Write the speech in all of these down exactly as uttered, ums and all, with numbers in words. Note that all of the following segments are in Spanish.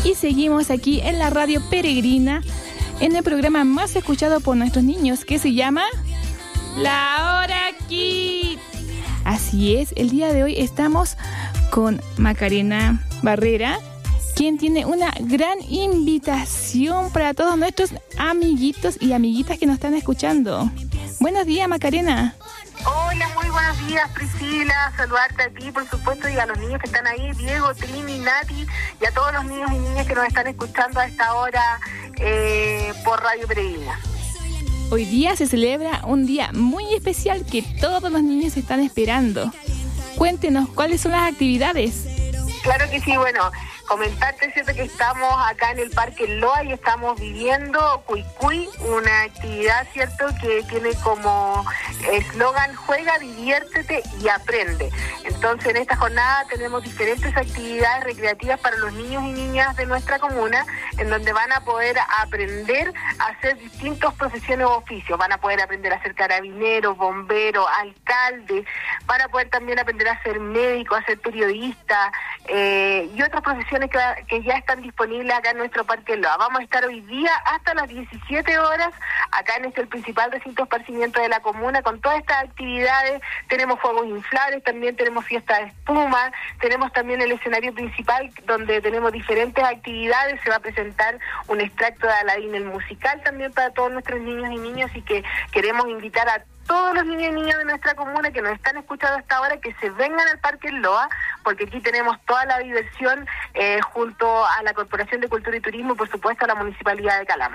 y seguimos aquí en la Radio Peregrina, en el programa más escuchado por nuestros niños, que se llama La Hora Kids. Así es, el día de hoy estamos con Macarena Barrera, quien tiene una gran invitación para todos nuestros amiguitos y amiguitas que nos están escuchando. Buenos días, Macarena. Hola, muy buenos días, Priscila. Saludarte a ti, por supuesto, y a los niños que están ahí, Diego, Trini, Nati, y a todos los niños y niñas que nos están escuchando a esta hora eh, por Radio Peregrina. Hoy día se celebra un día muy especial que todos los niños están esperando. Cuéntenos, ¿cuáles son las actividades? Claro que sí, bueno, comentarte, ¿cierto?, que estamos acá en el Parque Loa y estamos viviendo Cuicuy, una actividad, ¿cierto?, que tiene como eslogan: juega, diviértete y aprende. Entonces, en esta jornada tenemos diferentes actividades recreativas para los niños y niñas de nuestra comuna, en donde van a poder aprender a hacer distintas profesiones o oficios. Van a poder aprender a ser carabineros, bomberos, alcaldes, van a poder también aprender a ser médico, a ser periodista, eh, y otras profesiones que, que ya están disponibles acá en nuestro Parque Loa. Vamos a estar hoy día hasta las diecisiete horas acá en este el principal recinto de esparcimiento de la comuna con todas estas actividades. Tenemos fuegos inflables, también tenemos fiesta de espuma, tenemos también el escenario principal donde tenemos diferentes actividades. Se va a presentar un extracto de Aladín el musical también para todos nuestros niños y niñas, y que queremos invitar a todos los niños y niñas de nuestra comuna que nos están escuchando hasta ahora que se vengan al Parque Loa, porque aquí tenemos toda la diversión eh, junto a la Corporación de Cultura y Turismo y por supuesto a la Municipalidad de Calama.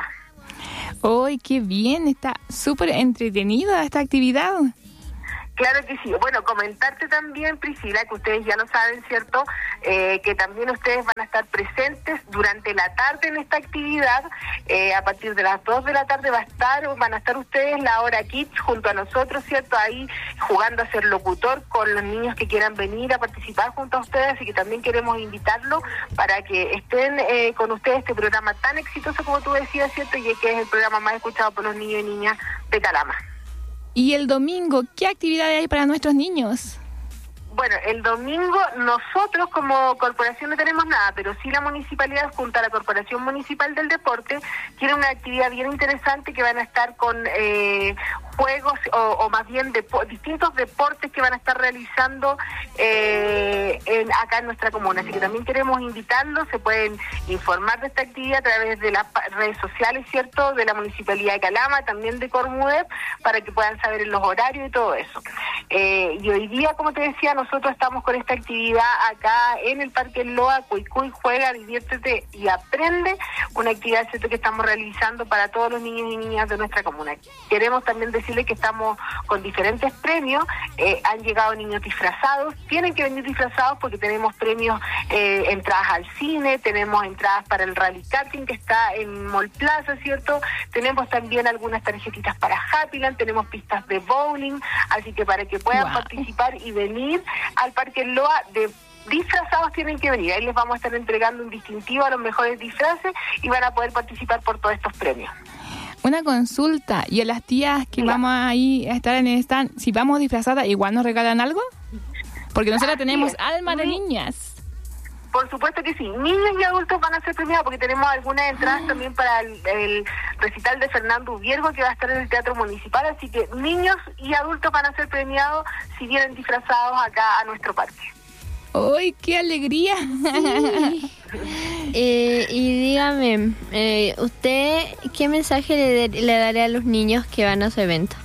¡Ay, qué bien! Está súper entretenida esta actividad. Claro que sí. Bueno, comentarte también, Priscila, que ustedes ya lo saben, ¿cierto?, eh, que también ustedes van a estar presentes durante la tarde en esta actividad. Eh, a partir de las dos de la tarde va a estar, van a estar ustedes la Hora Kids junto a nosotros, ¿cierto?, ahí jugando a ser locutor con los niños que quieran venir a participar junto a ustedes, así que también queremos invitarlos para que estén eh, con ustedes este programa tan exitoso como tú decías, ¿cierto?, y que es el programa más escuchado por los niños y niñas de Calama. Y el domingo, ¿qué actividades hay para nuestros niños? Bueno, el domingo nosotros como corporación no tenemos nada, pero sí la municipalidad junto a la Corporación Municipal del Deporte tiene una actividad bien interesante que van a estar con eh, juegos o, o más bien depo- distintos deportes que van a estar realizando eh, en, acá en nuestra comuna. Así que también queremos invitarlos, se pueden informar de esta actividad a través de las redes sociales, ¿cierto?, de la Municipalidad de Calama, también de Cormudep, para que puedan saber los horarios y todo eso. Eh, y hoy día, como te decía, nosotros estamos con esta actividad acá en el Parque Loa, Cuicuy, juega, diviértete y aprende, una actividad, ¿cierto?, que estamos realizando para todos los niños y niñas de nuestra comuna. Queremos también decirles que estamos con diferentes premios, eh, han llegado niños disfrazados, tienen que venir disfrazados porque tenemos premios, eh, entradas al cine, tenemos entradas para el Rally Karting que está en Mall Plaza, ¿cierto?, tenemos también algunas tarjetitas para Happyland, tenemos pistas de bowling, así que para que puedan wow. participar y venir al Parque Loa de disfrazados tienen que venir. Ahí les vamos a estar entregando un distintivo a los mejores disfraces y van a poder participar por todos estos premios. Una consulta, y a las tías que sí. vamos ahí a estar en el stand, si vamos disfrazadas, ¿igual nos regalan algo? Porque nosotros Así tenemos es. alma de niñas. Por supuesto que sí, niños y adultos van a ser premiados porque tenemos algunas entradas ah. también para el, el recital de Fernando Ubiergo que va a estar en el Teatro Municipal, así que niños y adultos van a ser premiados si vienen disfrazados acá a nuestro parque. ¡Ay, qué alegría! Sí. eh, y dígame, eh, ¿usted qué mensaje le, de, le daría a los niños que van a su evento?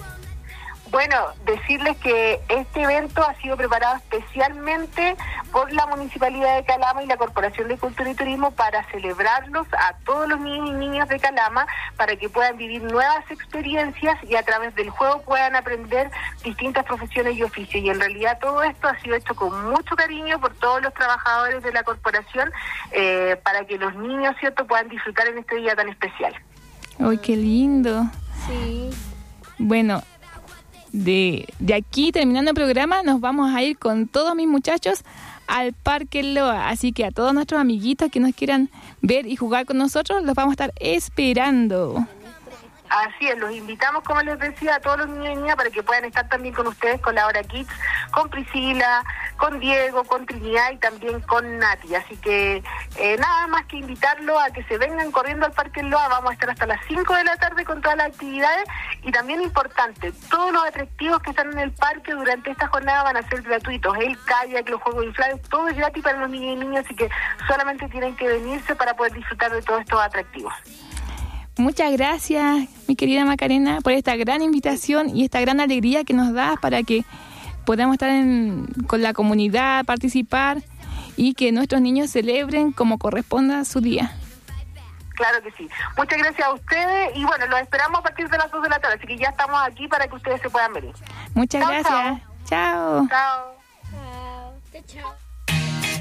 Bueno, decirles que este evento ha sido preparado especialmente por la Municipalidad de Calama y la Corporación de Cultura y Turismo para celebrarlos a todos los niños y niñas de Calama, para que puedan vivir nuevas experiencias y a través del juego puedan aprender distintas profesiones y oficios. Y en realidad todo esto ha sido hecho con mucho cariño por todos los trabajadores de la corporación, eh, para que los niños, ¿cierto?, puedan disfrutar en este día tan especial. ¡Ay, qué lindo! Sí. Bueno, De, de aquí, terminando el programa, nos vamos a ir con todos mis muchachos al Parque Loa. Así que a todos nuestros amiguitos que nos quieran ver y jugar con nosotros, los vamos a estar esperando. Así es, los invitamos, como les decía, a todos los niños y niñas para que puedan estar también con ustedes con la Hora Kids, con Priscila, con Diego, con Trinidad y también con Nati. Así que eh, nada más que invitarlos a que se vengan corriendo al Parque Loa. Vamos a estar hasta las cinco de la tarde con todas las actividades y también importante, todos los atractivos que están en el parque durante esta jornada van a ser gratuitos. El kayak, los juegos inflables, todo es gratis para los niños y niñas, así que solamente tienen que venirse para poder disfrutar de todos estos atractivos. Muchas gracias, mi querida Macarena, por esta gran invitación y esta gran alegría que nos das para que podamos estar en, con la comunidad, participar y que nuestros niños celebren como corresponda su día. Claro que sí. Muchas gracias a ustedes y bueno, los esperamos a partir de las dos de la tarde, así que ya estamos aquí para que ustedes se puedan venir. Muchas chao, gracias. Chao. Chao. Chao. Chao.